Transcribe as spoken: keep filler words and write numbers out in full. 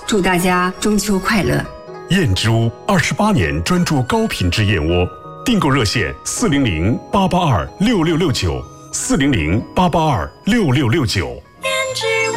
祝大家中秋快乐。 燕之屋二十八年专注高品质燕窝，订购热线四零零八八二六六六九，四零零八八二六六六九。燕之屋。